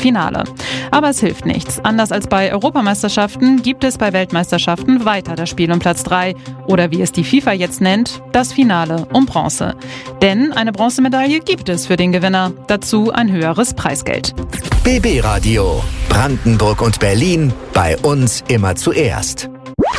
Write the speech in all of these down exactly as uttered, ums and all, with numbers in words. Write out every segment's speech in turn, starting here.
Finale. Aber es hilft nichts. Anders als bei Europameisterschaften gibt es bei Weltmeisterschaften weiter das Spiel um Platz drei oder wie es die FIFA jetzt nennt, das Finale um Bronze. Denn eine Bronzemedaille gibt es für den Gewinner. Dazu ein höheres Preisgeld. B B Radio. Brandenburg und Berlin. Bei uns immer zuerst.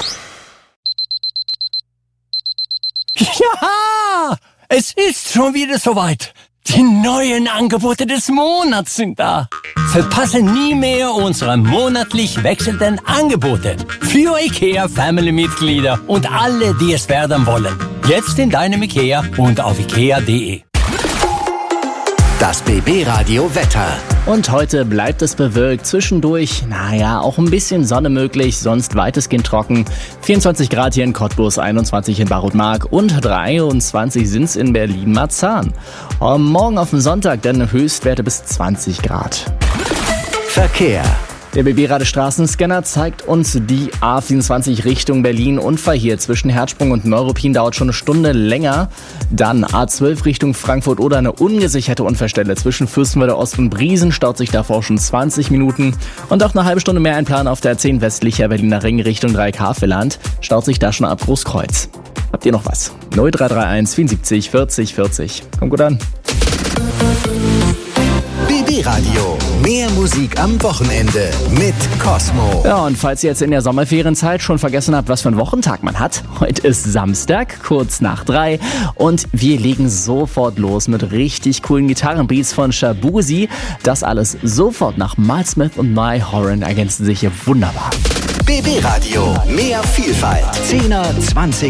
Ja, es ist schon wieder soweit. Die neuen Angebote des Monats sind da. Verpasse nie mehr unsere monatlich wechselnden Angebote für IKEA Family-Mitglieder und alle, die es werden wollen. Jetzt in deinem IKEA und auf ikea punkt de. Das B B Radio Wetter. Und heute bleibt es bewölkt, zwischendurch, naja, auch ein bisschen Sonne möglich, sonst weitestgehend trocken. vierundzwanzig Grad hier in Cottbus, einundzwanzig in Bad-Mark und dreiundzwanzig sind's in Berlin-Marzahn. Morgen auf den Sonntag dann Höchstwerte bis zwanzig Grad. Verkehr. Der B B-Radio Straßenscanner zeigt uns die A vierundzwanzig Richtung Berlin. Unfall hier zwischen Herzsprung und Neuruppin dauert schon eine Stunde länger. Dann A zwölf Richtung Frankfurt oder eine ungesicherte Unfallstelle zwischen Fürstenwalde Ost und Briesen staut sich davor schon zwanzig Minuten. Und auch eine halbe Stunde mehr einplanen auf der A zehn westlicher Berliner Ring Richtung Dreieck-Havelland staut sich da schon ab Großkreuz. Habt ihr noch was? null drei drei eins vierundsiebzig vierzig vierzig. Kommt gut an. B B Radio. Mehr Musik am Wochenende mit Cosmo. Ja, und falls ihr jetzt in der Sommerferienzeit schon vergessen habt, was für einen Wochentag man hat, heute ist Samstag, kurz nach drei. Und wir legen sofort los mit richtig coolen Gitarrenbeats von Shabuzi. Das alles sofort nach Miles Smith und My Horan ergänzen sich hier wunderbar. B B Radio. Mehr Vielfalt. zehner, zwanziger